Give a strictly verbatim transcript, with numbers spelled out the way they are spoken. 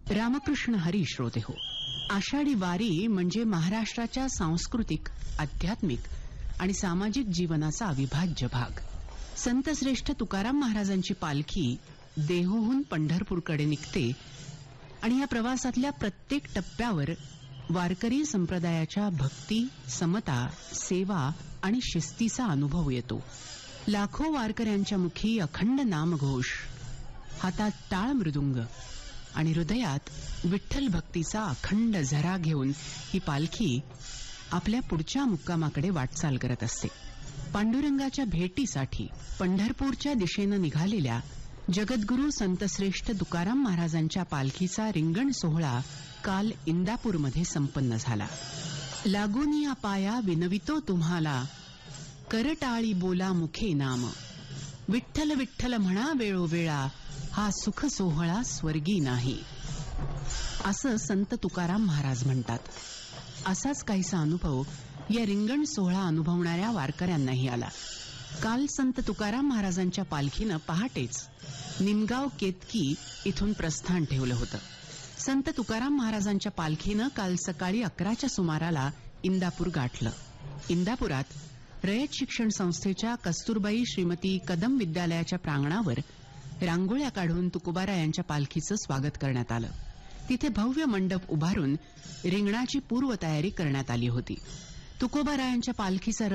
रामकृष्ण हरी श्रोते हो. आषाढी वारी म्हणजे महाराष्ट्राच्या सांस्कृतिक, आध्यात्मिक आणि सामाजिक जीवनाचा अविभाज्य भाग. संतश्रेष्ठ तुकाराम महाराजांची पालखी देहूहून पंढरपूरकडे निघते आणि या प्रवासातल्या प्रत्येक टप्प्यावर वारकरी संप्रदायाच्या भक्ती, समता, सेवा आणि शिस्तीचा अनुभव येतो. लाखो वारकऱ्यांच्या मुखी अखंड नामघोष, हातात टाळ मृदुंग आणि हृदयात विठ्ठल भक्तीचा अखंड झरा घेऊन ही पालखी आपल्या पुढच्या मुक्कामाकडे वाटचाल करत असते. पांडुरंगाच्या भेटीसाठी पंढरपूरच्या दिशेनं निघालेल्या जगद्गुरू संतश्रेष्ठ तुकाराम महाराजांच्या पालखीचा रिंगण सोहळा काल इंदापूरमध्ये संपन्न झाला. लागोनिया पाया विनवितो तुम्हाला, करटाळी बोला मुखे नाम, विठ्ठल विठ्ठल म्हणा वेळोवेळा, हा सुख सोहळा स्वर्गी नाही, असं संत तुकाराम महाराज म्हणतात. असाच काहीसा अनुभव या रिंगण सोहळा अनुभवणाऱ्या वारकऱ्यांनाही आला. काल संत तुकाराम महाराजांच्या पालखीनं पहाटेच निमगाव केतकी इथून प्रस्थान ठेवलं होतं. संत तुकाराम महाराजांच्या पालखीनं काल सकाळी अकराच्या सुमाराला इंदापूर गाठलं. इंदापुरात रयत शिक्षण संस्थेच्या कस्तुरबाई श्रीमती कदम विद्यालयाच्या प्रांगणावर रांगोळ्या काढून तुकोबारायांच्या पालखीचं स्वागत करण्यात आलं. तिथे भव्य मंडप उभारून रिंगणाची पूर्वतयारी करण्यात आली होती. तुकोबारायांच्या पालखीचा